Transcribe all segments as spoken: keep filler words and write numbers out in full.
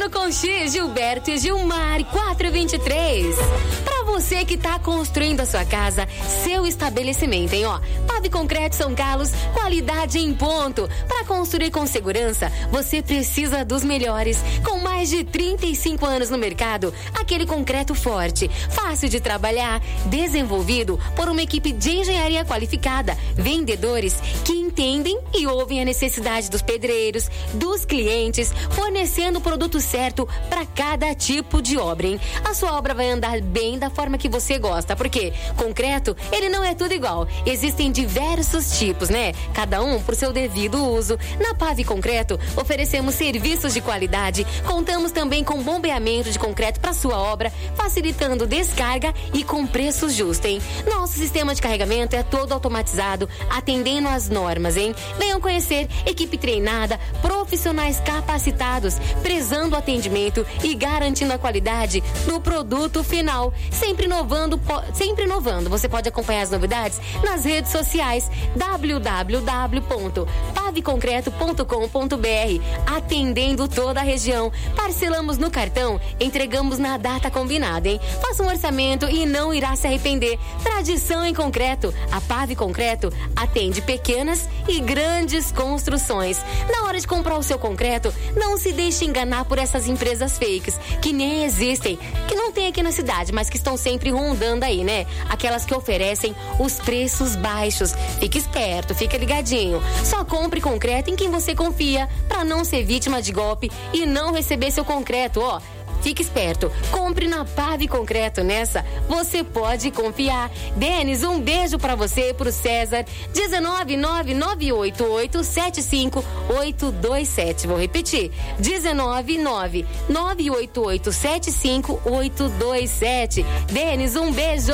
Bruno Conchi, Gilberto e Gilmar, quatro vinte e três. Pra você que tá construindo a sua casa, seu estabelecimento, hein, ó. Pave Concreto São Carlos, qualidade em ponto. Pra construir com segurança, você precisa dos melhores. Com mais de trinta e cinco anos no mercado, aquele concreto forte, fácil de trabalhar, desenvolvido por uma equipe de engenharia qualificada, vendedores que entendem e ouvem a necessidade dos pedreiros, dos clientes, fornecendo o produto certo para cada tipo de obra, hein? A sua obra vai andar bem da forma que você gosta, porque concreto, ele não é tudo igual. Existem diversos tipos, né? Cada um por seu devido uso. Na Pave Concreto, oferecemos serviços de qualidade, contamos também com bombeamento de concreto para sua obra, facilitando descarga e com preços justos, hein? Nosso sistema de carregamento é todo automatizado, atendendo às normas, hein? Venham conhecer, equipe treinada, profissionais capacitados, prezando o atendimento e garantindo a qualidade do produto final. Sempre inovando, sempre inovando. Você pode acompanhar as novidades nas redes sociais w w w ponto pave concreto ponto com ponto b r. Atendendo toda a região. Parcelamos no cartão, entregamos na data combinada, hein? Faça um orçamento e não irá se arrepender. Tradição em concreto. A Pave Concreto atende pequenas e grandes construções. Na hora de comprar o seu concreto, não se deixe enganar por essas empresas fakes, que nem existem, que não tem aqui na cidade, mas que estão sempre rondando aí, né? Aquelas que oferecem os preços baixos. Fique esperto, fica ligadinho. Só compre concreto em quem você confia, para não ser vítima de golpe e não receber seu concreto, ó. Fique esperto, compre na Pave Concreto. Nessa, você pode confiar. Denis, um beijo pra você e pro César. um nove nove nove oito oito sete cinco oito dois sete. Vou repetir. um nove nove nove oito oito sete cinco oito dois sete. Denis, um beijo.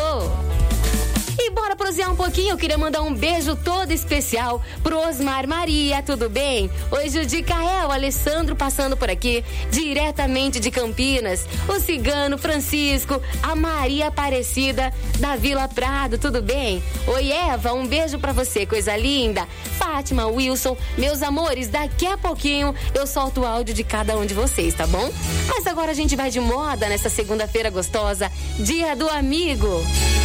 E bora prosear um pouquinho. Eu queria mandar um beijo todo especial pro Osmar Maria, tudo bem? Oi, Judy Cael, Alessandro passando por aqui, diretamente de Campinas. O Cigano, Francisco, a Maria Aparecida da Vila Prado, tudo bem? Oi, Eva, um beijo pra você, coisa linda. Fátima, Wilson, meus amores, daqui a pouquinho eu solto o áudio de cada um de vocês, tá bom? Mas agora a gente vai de moda nessa segunda-feira gostosa, dia do amigo.